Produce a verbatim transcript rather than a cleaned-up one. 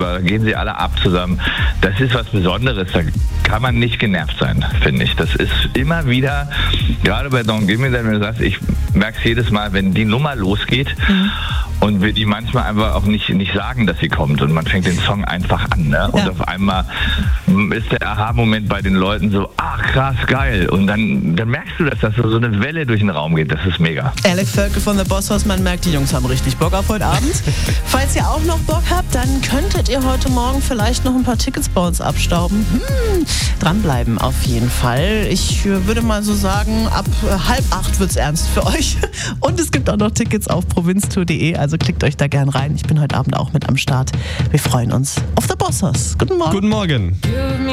da gehen sie alle ab zusammen. Das ist was Besonderes, da kann man nicht genervt sein, finde ich. Das ist immer wieder, gerade bei Don't Give Me That, wenn du sagst, ich merke es jedes Mal, wenn die Nummer losgeht mhm. und wir die manchmal einfach auch nicht, nicht sagen, dass sie kommt und man fängt den Song einfach an, ne? Und ja. auf einmal ist der Aha-Moment bei den Leuten so, ach krass, geil. Und dann, dann merkst du, dass das so eine Welle durch den Raum geht. Das ist mega. Alec Völkel von The Boss Hoss, man merkt, die Jungs haben richtig Bock auf heute Abend. Falls ihr auch noch Bock habt, dann könntet ihr heute Morgen vielleicht noch ein paar Tickets bei uns abstauben. Hm, dranbleiben auf jeden Fall. Ich würde mal so sagen, ab halb acht wird's ernst für euch. Und es gibt auch noch Tickets auf provinztour punkt de, also klickt euch da gern rein. Ich bin heute Abend auch mit am Start. Wir freuen uns auf The Boss Hoss. Guten Morgen. Guten Morgen.